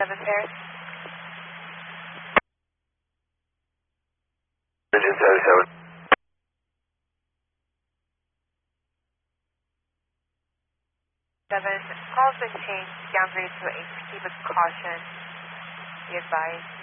7 pairs. Engine 77. 7, call's been changed, downgrade to a proceed with caution. Be advised.